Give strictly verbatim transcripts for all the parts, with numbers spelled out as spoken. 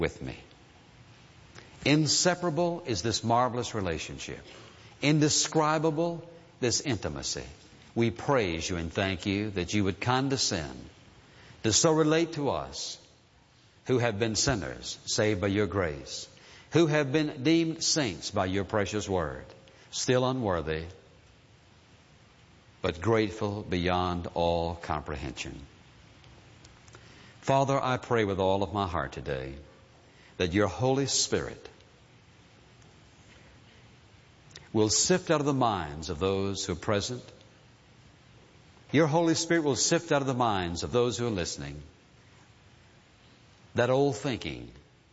with me. Inseparable is this marvelous relationship. Indescribable, this intimacy. We praise you and thank you that you would condescend to so relate to us who have been sinners, saved by your grace, who have been deemed saints by your precious word, still unworthy, but grateful beyond all comprehension. Father, I pray with all of my heart today that your Holy Spirit will sift out of the minds of those who are present. Your Holy Spirit will sift out of the minds of those who are listening that old thinking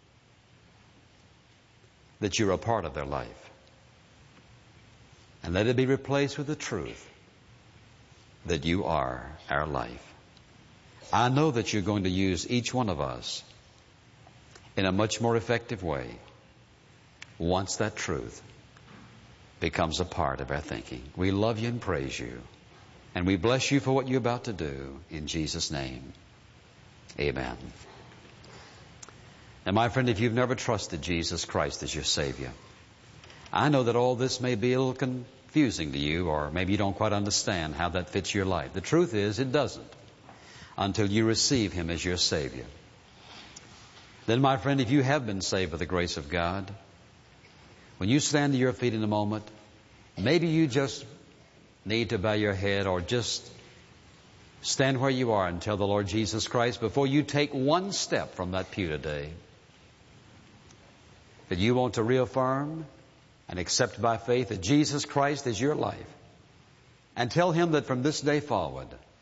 that you're a part of their life. And let it be replaced with the truth that you are our life. I know that you're going to use each one of us in a much more effective way once that truth becomes a part of our thinking. We love you and praise you. And we bless you for what you're about to do. In Jesus' name, amen. Now, my friend, if you've never trusted Jesus Christ as your Savior, I know that all this may be a little confusing to you, or maybe you don't quite understand how that fits your life. The truth is, it doesn't until you receive Him as your Savior. Then, my friend, if you have been saved by the grace of God, when you stand to your feet in a moment, maybe you just need to bow your head or just stand where you are and tell the Lord Jesus Christ before you take one step from that pew today that you want to reaffirm and accept by faith that Jesus Christ is your life, and tell Him that from this day forward,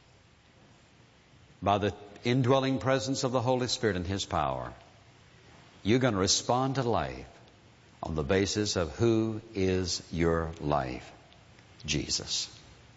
by the indwelling presence of the Holy Spirit and His power, you're going to respond to life on the basis of who is your life, Jesus.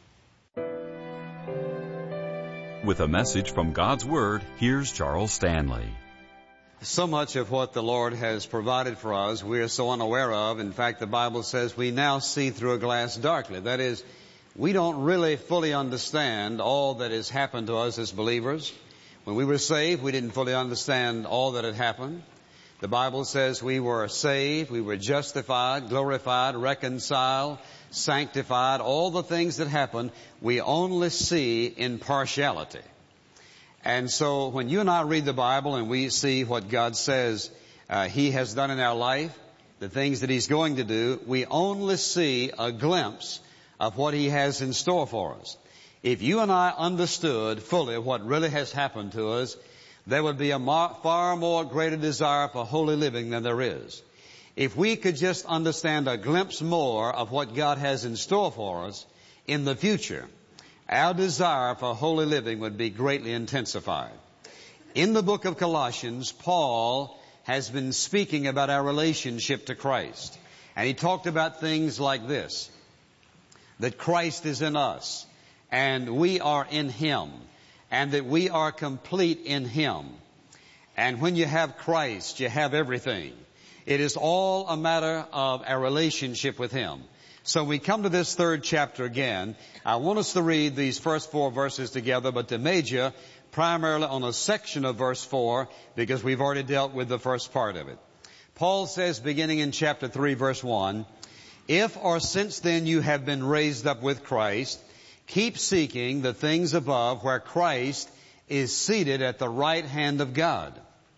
With a message from God's Word, here's Charles Stanley. So much of what the Lord has provided for us we are so unaware of. In fact, the Bible says we now see through a glass darkly. That is, we don't really fully understand all that has happened to us as believers. When we were saved, we didn't fully understand all that had happened. The Bible says we were saved, we were justified, glorified, reconciled, sanctified. All the things that happen, we only see in partiality. And so when you and I read the Bible and we see what God says uh, He has done in our life, the things that He's going to do, we only see a glimpse of what He has in store for us. If you and I understood fully what really has happened to us, there would be a mar- far more greater desire for holy living than there is. If we could just understand a glimpse more of what God has in store for us in the future, our desire for holy living would be greatly intensified. In the book of Colossians, Paul has been speaking about our relationship to Christ. And he talked about things like this: that Christ is in us, and we are in Him, and that we are complete in Him. And when you have Christ, you have everything. It is all a matter of our relationship with Him. So we come to this third chapter again. I want us to read these first four verses together, but to major primarily on a section of verse four, because we've already dealt with the first part of it. Paul says, beginning in chapter three, verse one, "If or since then you have been raised up with Christ, keep seeking the things above where Christ is seated at the right hand of God.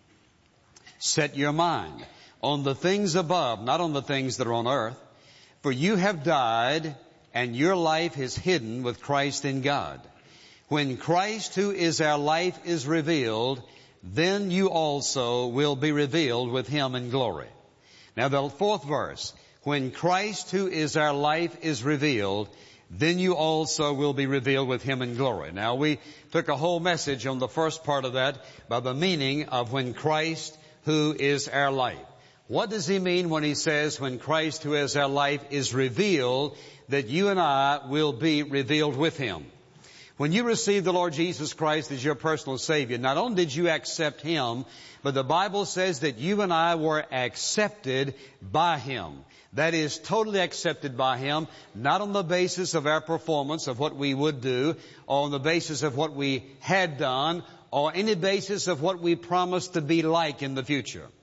Set your mind on the things above, not on the things that are on earth. For you have died, and your life is hidden with Christ in God. When Christ, who is our life, is revealed, then you also will be revealed with Him in glory." Now the fourth verse, "When Christ, who is our life, is revealed, then you also will be revealed with Him in glory." Now we took a whole message on the first part of that by the meaning of when Christ, who is our life. What does he mean when he says when Christ, who is our life, is revealed, that you and I will be revealed with Him? When you received the Lord Jesus Christ as your personal Savior, not only did you accept Him, but the Bible says that you and I were accepted by Him. That is, totally accepted by Him, not on the basis of our performance, of what we would do, or on the basis of what we had done, or any basis of what we promised to be like in the future.